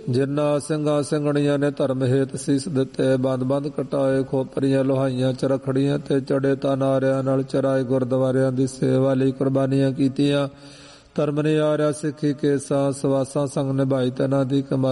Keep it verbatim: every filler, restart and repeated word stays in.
ਜਿਨ੍ਹਾਂ ਸਿੰਘਾਂ ਸਿੰਘਣੀਆਂ ਨੇ ਧਰਮ ਹੇਤ ਸੀਸ ਦਿੱਤੇ, ਬੰਦ ਬੰਦ ਕਟਾਏ, ਖੋਪਰੀਆਂ ਲੋਹਾਈਆਂ ਚਰਖੜੀਆਂ ਤੇ ਚੜੇ ਤਾਂ ਨਾਰਿਆਂ ਨਾਲ ਚਰਾਏ, ਗੁਰਦੁਆਰਿਆਂ ਦੀ ਸੇਵਾ ਲਈ ਕੁਰਬਾਨੀਆਂ ਕੀਤੀਆਂ, ਧਰਮ ਨਿਆਰਿਆ ਸਿੱਖੀ ਕੇਸਾਂ ਸਵਾਸਾਂ ਸੰਗ ਨਿਭਾਈ, ਤਨਾਂ ਦੀ ਕਮਾਈ